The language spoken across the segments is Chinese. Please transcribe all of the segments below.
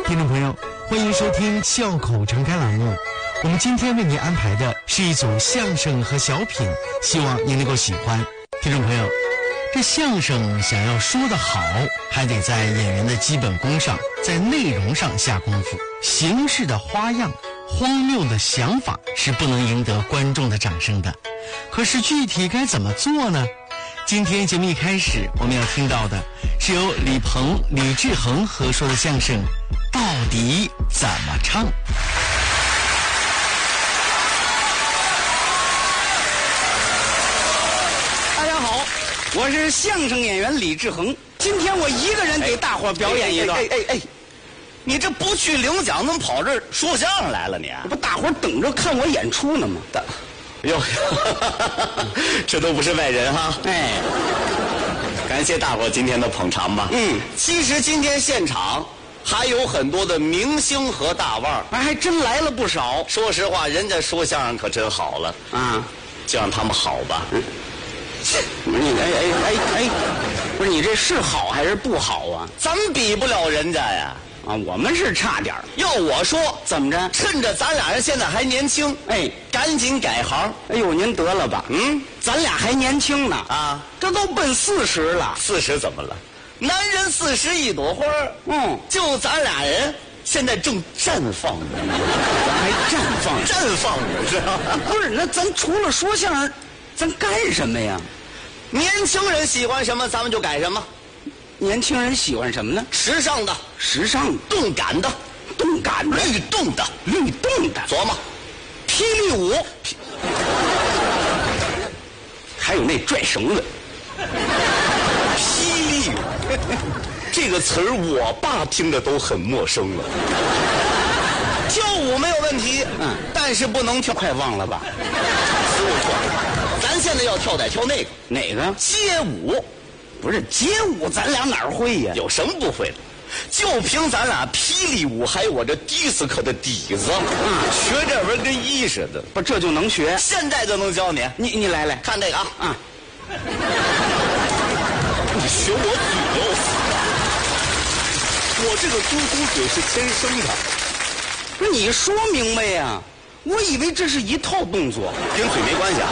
听众朋友，欢迎收听笑口常开栏目。我们今天为您安排的是一组相声和小品，希望您能够喜欢。听众朋友，这相声想要说得好，还得在演员的基本功上，在内容上下功夫。形式的花样，荒谬的想法是不能赢得观众的掌声的。可是具体该怎么做呢？今天节目一开始，我们要听到的是由李鹏、李志恒合说的相声《到底怎么唱》。 大家好，我是相声演员李志恒。今天我一个人给大伙表演一段。 你这不去领奖，怎么跑这儿说相声来了你？ 不，大伙等着看我演出呢吗？ 哟，这都不是外人哈。 哎， 感谢大伙今天的捧场吧。其实今天现场还有很多的明星和大腕儿， 还真来了不少。 说实话，人家说相声可真好了啊， 就让他们好吧。 不是你不是你这是好还是不好啊？ 咱们比不了人家呀。 啊，我们是差点儿。 要我说， 怎么着？ 趁着咱俩人现在还年轻，赶紧改行。 哎呦，您得了吧。咱俩还年轻呢啊， 这都奔40了。 40怎么了？男人40一朵花就咱俩人现在正绽放着， 还绽放着是吧？ 不是，那咱除了说相声，咱干什么呀？ 年轻人喜欢什么，咱们就改什么。 年轻人喜欢什么呢？ 时尚的，动感的，律动的，琢磨，霹雳舞， 还有那拽绳子。 霹雳舞这个词儿，我爸听着都很陌生了。跳舞没有问题，但是不能跳， 快忘了吧？ 咱现在要跳得跳那个哪个？ 街舞。 不是街舞，咱俩哪儿会呀？ 有什么不会的？就凭咱俩霹雳舞，还有我这迪斯科的底子，学这玩意儿跟一似的。 不，这就能学？ 现在就能教你。 你来看这个啊！你学我嘴我这个嘟嘟嘴是天生的。 不是你说明白呀？我以为这是一套动作， 跟嘴没关系啊。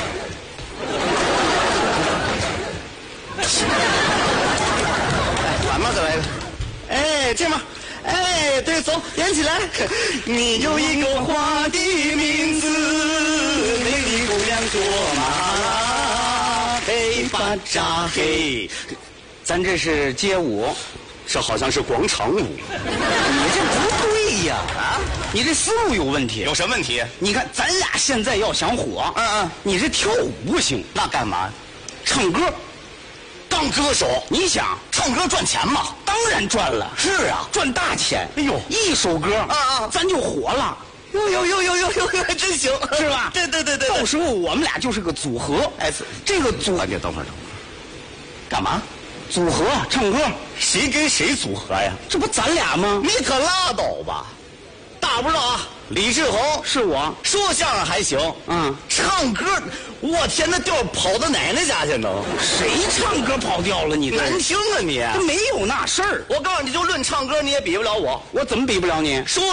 反面再来一个，这样，对，走，演起来。你有一个花的名字，美丽姑娘卓玛，嘿巴扎嘿。 咱这是街舞， 这好像是广场舞。 你这不对呀！你这思路有问题。 有什么问题？ 你看，咱俩现在要想火，你这跳舞不行， 那干嘛？ 唱歌。 当歌手， 你想唱歌赚钱吗？ 当然赚了。 是啊， 赚大钱。 哎呦， 一首歌咱就火了。 哟，真行， 是吧？ 对。 到时候我们俩就是个组合。这个组， 你等会儿，干嘛？ 组合唱歌， 谁跟谁组合呀？ 这不咱俩吗？ 你可拉倒吧！大不知道啊，李志恒是我， 说相声还行，唱歌，我天，那调跑到奶奶家去能？ 谁唱歌跑调了？你难听啊你！ 没有那事儿。 我告诉你，就论唱歌，你也比不了我。 我怎么比不了你？ 说